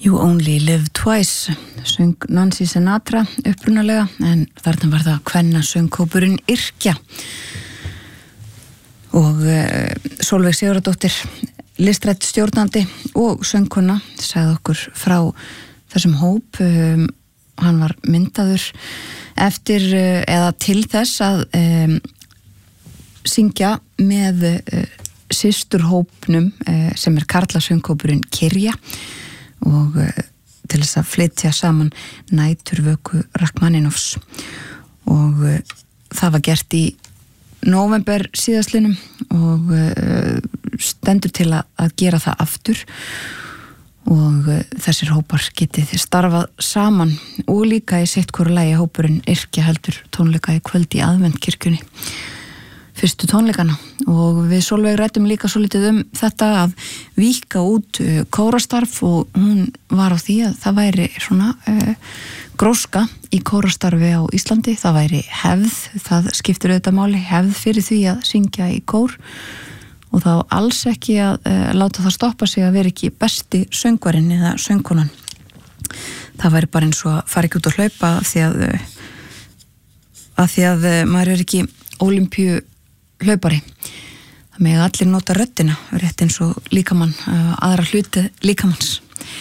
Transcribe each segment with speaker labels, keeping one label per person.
Speaker 1: You Only Live Twice söng Nancy Sinatra upprunalega, en þarna var það kvenna söngkópurinn Yrkja og Sólveig Sigurðardóttir, listrænn stjórnandi og söngkona, sagði okkur frá þessum hóp. Hann var myndaður eftir eða til þess að syngja með systurhópnum sem karlasöngkópurinn Kirja, og til þess að flytja saman Næturvöku Rachmaninoffs, og það var gert í nóvember síðastliðnum og stendur til að gera það aftur, og þessir hópar getið starfað saman, og líka í sitt hvoru lagi. Hópurinn Yrkja heldur tónleika í kvöld í Aðventkirkjunni, fyrstu tónleikana, og við Sólveig ræddum líka svo litið þetta að víkka út kórastarf, og hún var á því að það væri svona gróska í kórastarfi á Íslandi. Það væri hefð, það skiptir auðvitað máli, hefð fyrir því að syngja í kór, og þá alls ekki að láta það stoppa sig að vera ekki besti söngvarinn eða söngkonan. Það væri bara eins og að fara ekki út að hlaupa af því að maður er ekki ólympíu hlaupari. Það með allir nota röddina, rétt eins og líkamann, aðra hluti líkamanns.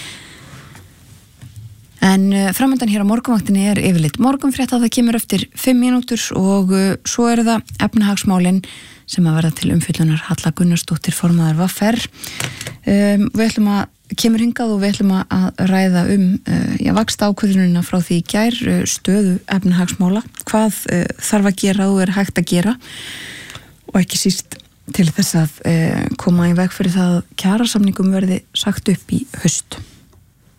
Speaker 1: En framöndan hér á morgunvaktinni er yfirleitt morgunfrétt, að það kemur eftir 5 mínútur, og svo eru það efnahagsmálin sem að verða til umfjöllunar. Halla Gunnarsdóttir, formaður VR. Við ætlum að kemur hingað og við ætlum að ræða vaxtaákvörðunina frá því í gær, stöðu efnahagsmála, hvað þarf að gera og er hægt að gera, og ekki síst til þess að koma í veg fyrir það að kjarasamningum verði sagt upp í haust.